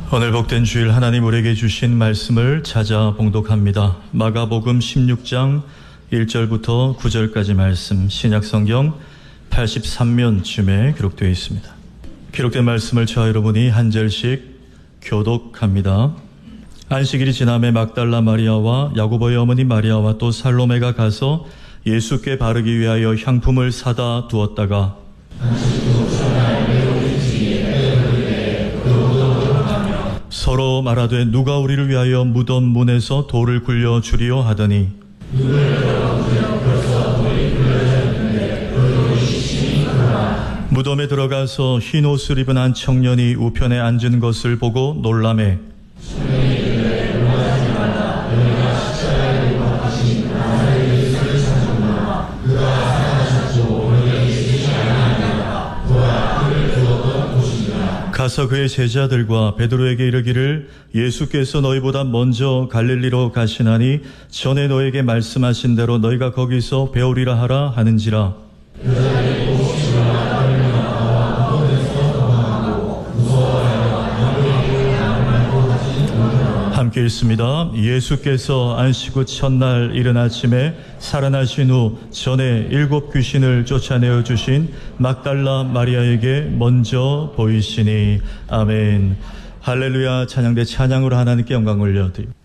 오늘 복된 주일 하나님 우리에게 주신 말씀을 찾아 봉독합니다. 마가복음 16장 1절부터 9절까지 말씀, 신약성경 83면쯤에 기록되어 있습니다. 기록된 말씀을 저와 여러분이 한 절씩 교독합니다. 안식일이 지남에 막달라 마리아와 야고보의 어머니 마리아와 또 살로메가 가서 예수께 바르기 위하여 향품을 사다 두었다가 서로 말하되 누가 우리를 위하여 무덤 문에서 돌을 굴려 주리요 하더니 무덤에 들어가서 흰 옷을 입은 한 청년이 우편에 앉은 것을 보고 놀라매 가서 그의 제자들과 베드로에게 이르기를 예수께서 너희보다 먼저 갈릴리로 가시나니 전에 너에게 말씀하신 대로 너희가 거기서 배우리라 하라 하는지라. 함께 읽습니다. 예수께서 안식 후 첫날 이른 아침에 살아나신 후 전에 7 귀신을 쫓아내어 주신 막달라 마리아에게 먼저 보이시니. 아멘. 할렐루야. 찬양대 찬양으로 하나님께 영광 올려드립니다.